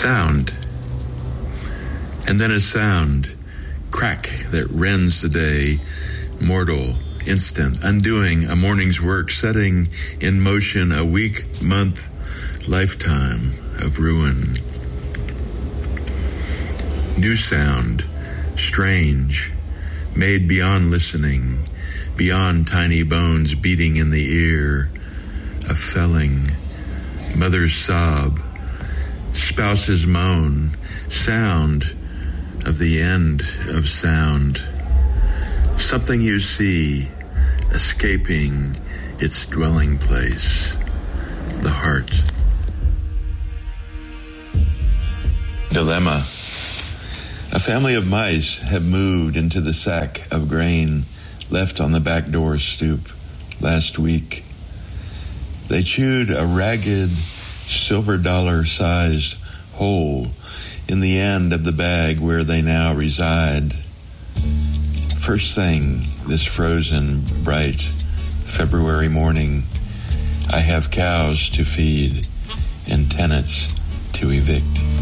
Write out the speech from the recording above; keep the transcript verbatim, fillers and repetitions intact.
Sound. And then a sound, crack that rends the day, mortal, instant, undoing a morning's work, setting in motion a week, month, lifetime of ruin. New sound, strange, made beyond listening, beyond tiny bones beating in the ear, a felling, mother's sob, spouse's moan, sound of the end of sound. Something you see, escaping its dwelling place, the heart. Dilemma. A family of mice have moved into the sack of grain left on the back door stoop last week. They chewed a ragged silver dollar-sized hole in the end of the bag where they now reside. First thing this frozen, bright February morning, I have cows to feed and tenants to evict.